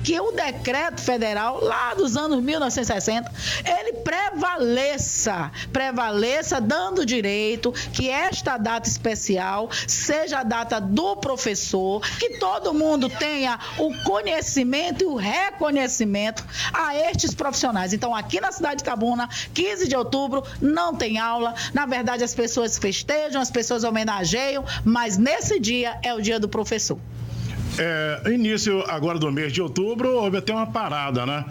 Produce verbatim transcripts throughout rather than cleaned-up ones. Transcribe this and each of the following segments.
que o decreto federal, lá dos anos mil novecentos e sessenta, ele prevaleça, prevaleça dando direito que esta data especial seja a data do professor, que todo mundo tenha o conhecimento e o reconhecimento a estes profissionais. Então, aqui na cidade de Itabuna, quinze de outubro, não tem aula. Na verdade, as pessoas festejam, as pessoas homenageiam, mas nesse dia é o dia do professor. É, início agora do mês de outubro, houve até uma parada, né?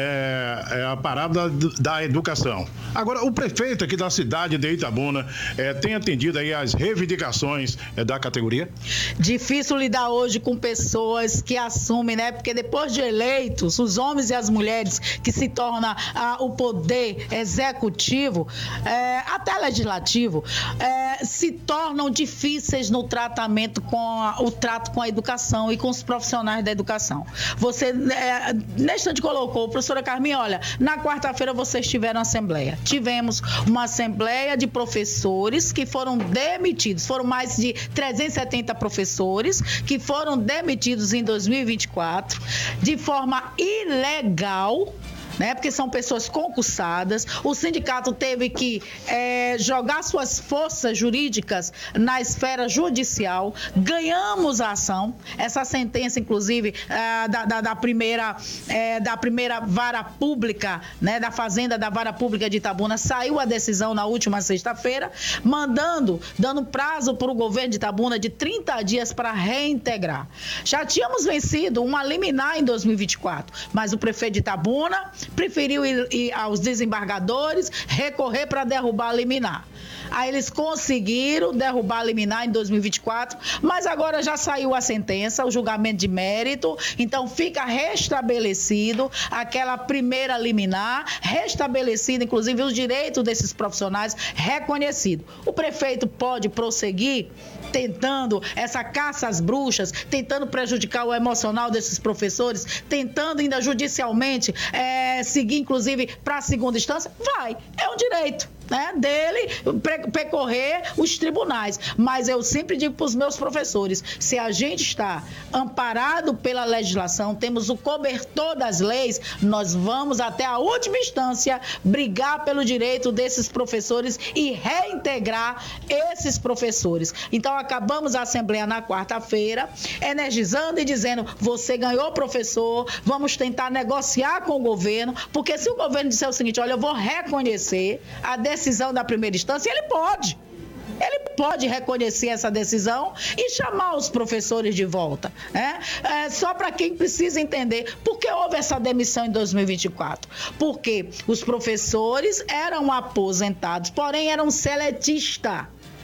É, é a parada da educação. Agora, o prefeito aqui da cidade de Itabuna é, tem atendido aí as reivindicações é, da categoria? Difícil lidar hoje com pessoas que assumem, né? Porque depois de eleitos, os homens e as mulheres que se tornam ah, o poder executivo, é, até legislativo, é, se tornam difíceis no tratamento com a, o trato com a educação e com os profissionais da educação. Você, é, neste instante colocou, professora Carminha, olha, na quarta-feira vocês tiveram assembleia. Tivemos uma assembleia de professores que foram demitidos. Foram mais de trezentos e setenta professores que foram demitidos em dois mil e vinte e quatro de forma ilegal, né? Porque são pessoas concursadas. O sindicato teve que é, jogar suas forças jurídicas na esfera judicial. Ganhamos a ação. Essa sentença, inclusive, é, da, da, da, primeira, é, da primeira vara pública, né? Da Fazenda da Vara Pública de Itabuna, saiu a decisão na última sexta-feira, mandando, dando prazo para o governo de Itabuna de trinta dias para reintegrar. Já tínhamos vencido uma liminar em dois mil e vinte e quatro, mas o prefeito de Itabuna preferiu ir, ir aos desembargadores, recorrer para derrubar a liminar. Aí eles conseguiram derrubar a liminar em dois mil e vinte e quatro, mas agora já saiu a sentença, o julgamento de mérito, então fica restabelecido aquela primeira liminar, restabelecido inclusive os direitos desses profissionais reconhecidos. O prefeito pode prosseguir tentando essa caça às bruxas, tentando prejudicar o emocional desses professores, tentando ainda judicialmente é, seguir inclusive para a segunda instância? Vai, é um direito, né, dele percorrer os tribunais, mas eu sempre digo para os meus professores, se a gente está amparado pela legislação, temos o cobertor das leis, nós vamos até a última instância brigar pelo direito desses professores e reintegrar esses professores. Então acabamos a assembleia na quarta-feira, energizando e dizendo, você ganhou, professor, vamos tentar negociar com o governo, porque se o governo disser o seguinte, olha, eu vou reconhecer a decisão da primeira instância, ele pode. Ele pode reconhecer essa decisão e chamar os professores de volta, né? É, só para quem precisa entender por que houve essa demissão em dois mil e vinte e quatro. Porque os professores eram aposentados, porém eram seletistas.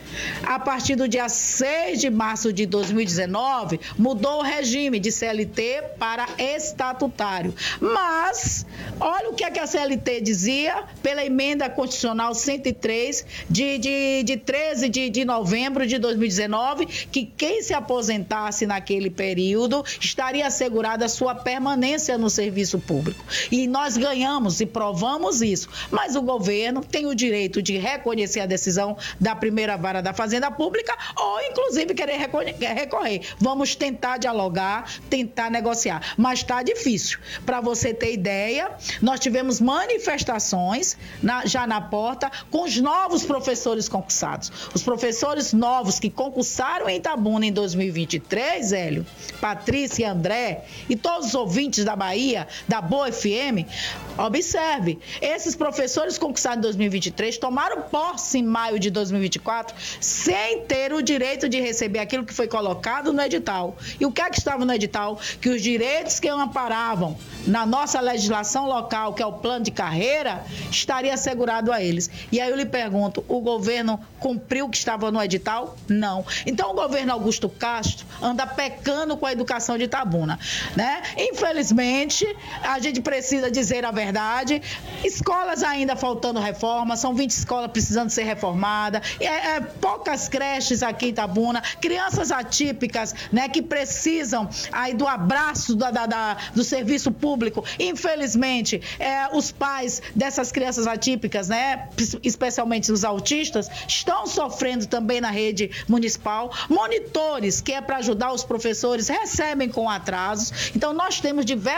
A partir do dia seis de março de dois mil e dezenove, mudou o regime de C L T para estatutário. Mas, olha o que, é que a C L T dizia pela emenda constitucional cento e três de, de, de treze de, de novembro de dois mil e dezenove, que quem se aposentasse naquele período estaria assegurada a sua permanência no serviço público. E nós ganhamos e provamos isso. Mas o governo tem o direito de reconhecer a decisão da primeira vara da Fazenda Pública ou, inclusive, querer recorrer. Vamos tentar dialogar, tentar negociar. Mas está difícil. Para você ter ideia, nós tivemos manifestações na, já na porta com os novos professores concursados. Os professores novos que concursaram em Itabuna em dois mil e vinte e três, Hélio, Patrícia e André, e todos os ouvintes da Bahia, da Boa F M, observe, esses professores concursados em dois mil e vinte e três tomaram posse em maio de dois mil e vinte e quatro sem ter o direito de receber aquilo que foi colocado no edital. E o que é que estava no edital? Que os direitos que amparavam na nossa legislação local, que é o plano de carreira, estaria assegurado a eles. E aí eu lhe pergunto, o governo cumpriu o que estava no edital? Não. Então o governo Augusto Castro anda pecando com a educação de Itabuna, né? Infelizmente, a gente precisa dizer a verdade, escolas ainda faltando reforma, são vinte escolas precisando ser reformadas, é, é, poucas creches aqui em Itabuna, crianças atípicas, né, que precisam aí do abraço da, da, da, do serviço público. Infelizmente, é, os pais dessas crianças atípicas, né, especialmente os autistas, estão sofrendo também na rede municipal. Monitores, que é para ajudar os professores, recebem com atrasos. Então, nós temos diversos